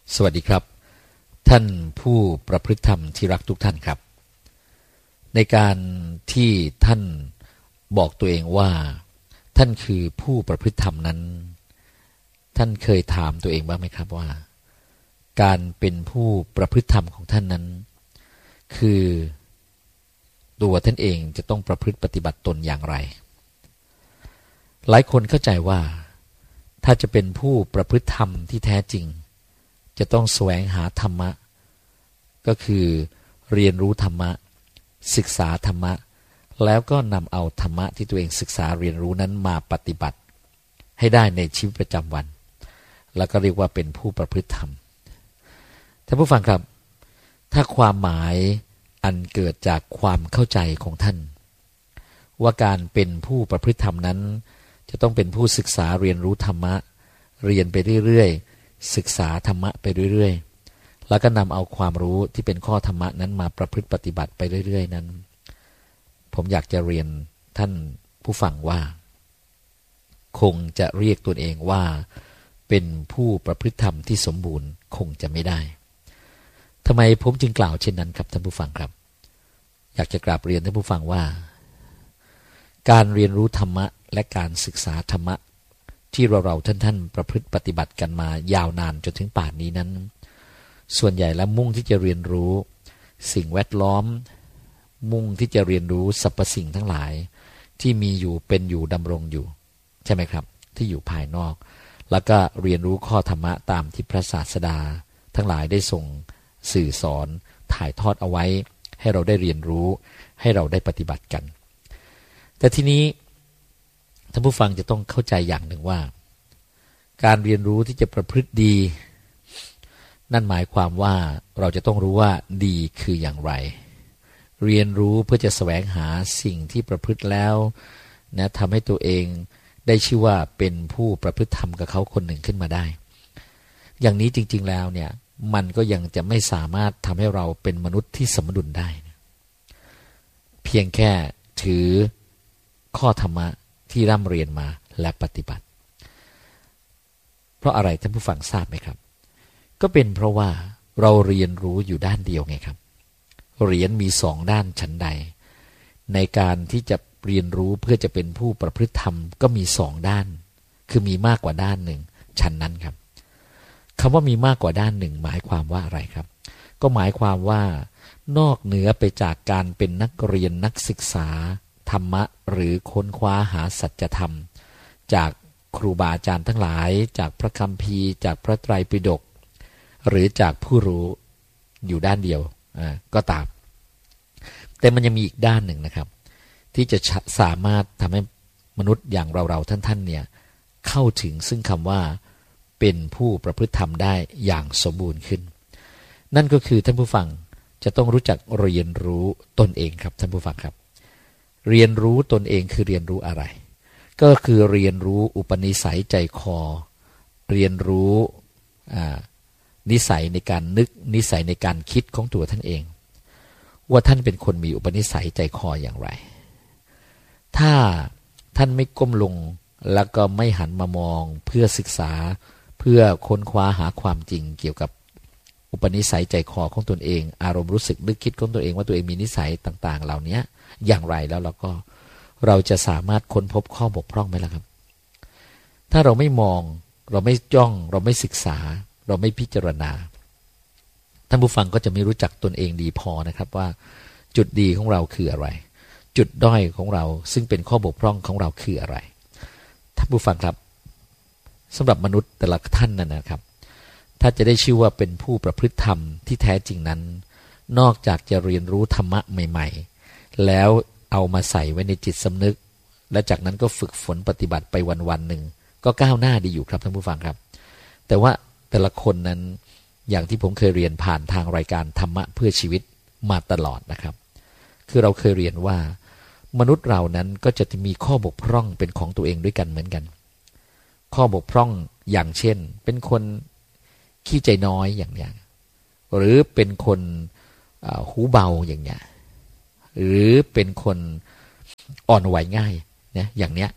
สวัสดีครับท่านผู้ประพฤติธรรมที่รักทุกท่านครับในการที่ท่านบอกตัวเองว่าท่านคือผู้ประพฤติธรรมนั้นท่านเคยถามตัวเองบ้างไหมครับว่าการเป็นผู้ประพฤติธรรมของท่านนั้นคือตัวท่านเองจะต้องประพฤติปฏิบัติตนอย่างไรหลายคนเข้าใจว่าถ้าจะเป็นผู้ประพฤติธรรมที่แท้จริงจะต้องแสวงหาธรรมะก็คือเรียนรู้ธรรมะศึกษาธรรมะแล้วก็นำเอาธรรมะที่ตัวเองศึกษาเรียนรู้นั้นมาปฏิบัติให้ได้ในชีวิตประจำวันแล้วก็เรียกว่าเป็นผู้ประพฤติธรรมท่านผู้ฟังครับถ้าความหมายอันเกิดจากความเข้าใจของท่านว่าการเป็นผู้ประพฤติธรรมนั้นจะต้องเป็นผู้ศึกษาเรียนรู้ธรรมะเรียนไปเรื่อยๆศึกษาธรรมะไปเรื่อยๆแล้วก็นำเอาความรู้ที่เป็นข้อธรรมะนั้นมาประพฤติปฏิบัติไปเรื่อยๆนั้นผมอยากจะเรียนท่านผู้ฟังว่าคงจะเรียกตัวเองว่าเป็นผู้ประพฤติธรรมที่สมบูรณ์คงจะไม่ได้ทำไมผมจึงกล่าวเช่นนั้นครับท่านผู้ฟังครับอยากจะกราบเรียนท่านผู้ฟังว่าการเรียนรู้ธรรมะและการศึกษาธรรมะที่เราท่านประพฤติปฏิบัติกันมายาวนานจนถึงป่านนี้นั้นส่วนใหญ่แล้วมุ่งที่จะเรียนรู้สิ่งแวดล้อมมุ่งที่จะเรียนรู้สรรพสิ่งทั้งหลายที่มีอยู่เป็นอยู่ดำรงอยู่ใช่ไหมครับที่อยู่ภายนอกแล้วก็เรียนรู้ข้อธรรมะตามที่พระศาสดาทั้งหลายได้ส่งสื่อสอนถ่ายทอดเอาไว้ให้เราได้เรียนรู้ให้เราได้ปฏิบัติกันแต่ทีนี้ท่านผู้ฟังจะต้องเข้าใจอย่างหนึ่งว่าการเรียนรู้ที่จะประพฤติดีนั่นหมายความว่าเราจะต้องรู้ว่าดีคืออย่างไรเรียนรู้เพื่อจะแสวงหาสิ่งที่ประพฤติแล้วนะทำให้ตัวเองได้ชื่อว่าเป็นผู้ประพฤติธรรมกับเขาคนหนึ่งขึ้นมาได้อย่างนี้จริงๆแล้วเนี่ยมันก็ยังจะไม่สามารถทำให้เราเป็นมนุษย์ที่สมดุลได้เพียงแค่ถือข้อธรรมะที่ร่ำเรียนมาและปฏิบัติเพราะอะไรท่านผู้ฟังทราบไหมครับก็เป็นเพราะว่าเราเรียนรู้อยู่ด้านเดียวไงครับเหรียญมีสองด้านฉันใดในการที่จะเรียนรู้เพื่อจะเป็นผู้ประพฤติธรรมก็มีสองด้านคือมีมากกว่าด้านหนึ่งฉันนั้นครับคำว่ามีมากกว่าด้านหนึ่งหมายความว่าอะไรครับก็หมายความว่านอกเหนือไปจากการเป็นนักเรียนนักศึกษาธรรมะหรือค้นคว้าหาสัจธรรมจากครูบาอาจารย์ทั้งหลายจากพระคัมภีร์จากพระไตรปิฎกหรือจากผู้รู้อยู่ด้านเดียวก็ตามแต่มันยังมีอีกด้านหนึ่งนะครับที่จะสามารถทำให้มนุษย์อย่างเราท่านเนี่ยเข้าถึงซึ่งคำว่าเป็นผู้ประพฤติธรรมได้อย่างสมบูรณ์ขึ้นนั่นก็คือท่านผู้ฟังจะต้องรู้จักเรียนรู้ตนเองครับท่านผู้ฟังครับเรียนรู้ตนเองคือเรียนรู้อะไรก็คือเรียนรู้อุปนิสัยใจคอเรียนรู้นิสัยในการนึกนิสัยในการคิดของตัวท่านเองว่าท่านเป็นคนมีอุปนิสัยใจคออย่างไรถ้าท่านไม่ก้มลงแล้วก็ไม่หันมามองเพื่อศึกษาเพื่อค้นคว้าหาความจริงเกี่ยวกับอุปนิสัยใจคอของตนเองอารมณ์รู้สึกนึกคิดของตัวเองว่าตัวเองมีนิสัยต่างๆเหล่านี้อย่างไรแล้วเราจะสามารถค้นพบข้อบกพร่องไหมล่ะครับถ้าเราไม่มองเราไม่จ้องเราไม่ศึกษาเราไม่พิจารณาท่านผู้ฟังก็จะไม่รู้จักตนเองดีพอนะครับว่าจุดดีของเราคืออะไรจุดด้อยของเราซึ่งเป็นข้อบกพร่องของเราคืออะไรท่านผู้ฟังครับสำหรับมนุษย์แต่ละท่านนะครับถ้าจะได้ชื่อว่าเป็นผู้ประพฤติธรรมที่แท้จริงนั้นนอกจากจะเรียนรู้ธรรมะใหม่ๆแล้วเอามาใส่ไว้ในจิตสำนึกและจากนั้นก็ฝึกฝนปฏิบัติไปวันๆหนึ่งก็ก้าวหน้าดีอยู่ครับท่านผู้ฟังครับแต่ว่าแต่ละคนนั้นอย่างที่ผมเคยเรียนผ่านทางรายการธรรมะเพื่อชีวิตมาตลอดนะครับคือเราเคยเรียนว่ามนุษย์เรานั้นก็จะมีข้อบกพร่องเป็นของตัวเองด้วยกันเหมือนกันข้อบกพร่องอย่างเช่นเป็นคนขี้ใจน้อยอย่างเนี้ยหรือเป็นคนหูเบาอย่างเนี้ยหรือเป็นคนอ่อนไหวง่ายนะอย่างเนี้ย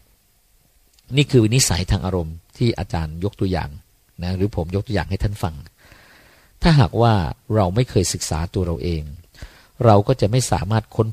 นี่คือนิสัยทางอารมณ์ที่อาจารย์ยกตัวอย่างนะหรือผมยกตัวอย่างให้ท่านฟังถ้าหากว่าเราไม่เคยศึกษาตัวเราเอง เราก็จะไม่สามารถค้น